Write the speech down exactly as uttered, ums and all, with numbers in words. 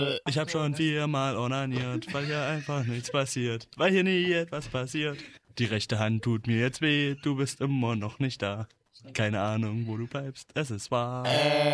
Ich hab schon viermal onaniert, weil hier einfach nichts passiert. Weil hier nie etwas passiert. Die rechte Hand tut mir jetzt weh, du bist immer noch nicht da. Keine Ahnung, wo du bleibst, es ist wahr.